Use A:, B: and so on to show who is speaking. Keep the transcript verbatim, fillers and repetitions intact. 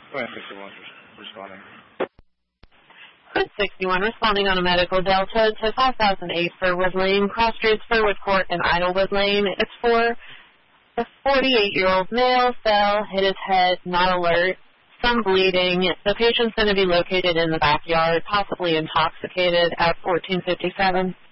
A: Go ahead, sixty-one, responding.
B: sixty-one, responding on a medical delta to five thousand eight Furwood Lane, Cross Streets, Furwood Court, and Idlewood Lane. It's for a forty-eight-year-old male, fell, hit his head, not alert, some bleeding. The patient's going to be located in the backyard, possibly intoxicated, at fourteen fifty-seven.